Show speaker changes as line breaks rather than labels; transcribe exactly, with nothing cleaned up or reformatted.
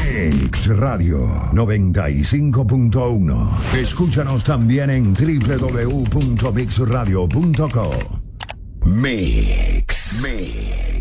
Mix Radio noventa y cinco punto uno. Escúchanos también en doble u doble u doble u punto mix radio punto com. Mix. Mix.